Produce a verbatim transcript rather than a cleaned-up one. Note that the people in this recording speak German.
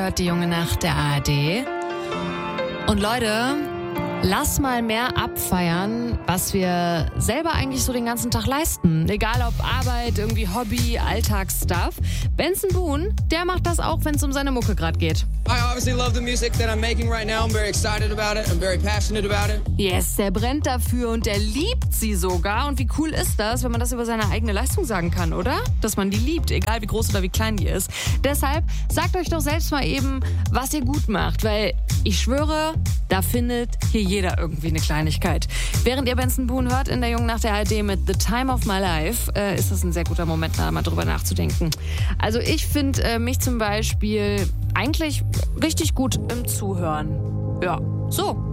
hört die junge Nacht der A R D. Und Leute, lass mal mehr abfeiern, was wir selber eigentlich so den ganzen Tag leisten. Egal ob Arbeit, irgendwie Hobby, Alltagsstuff. Benson Boone, der macht das auch, wenn es um seine Mucke gerade geht. I obviously love the music that I'm making right now. I'm very excited about it. I'm very passionate about it. Yes, der brennt dafür und der liebt sie sogar. Und wie cool ist das, wenn man das über seine eigene Leistung sagen kann, oder? Dass man die liebt, egal wie groß oder wie klein die ist. Deshalb sagt euch doch selbst mal eben, was ihr gut macht, weil ich schwöre, da findet hier jeder irgendwie eine Kleinigkeit. Während ihr Benson Boone hört in der jungen Nacht der A R D mit The Time of My Life, äh, ist das ein sehr guter Moment, da mal drüber nachzudenken. Also ich finde äh, mich zum Beispiel eigentlich richtig gut im Zuhören. Ja, so.